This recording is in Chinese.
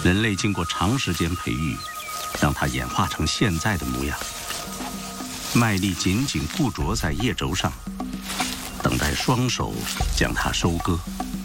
人类经过长时间培育，让它演化成现在的模样。麦粒紧紧固着在叶轴上，等待双手将它收割。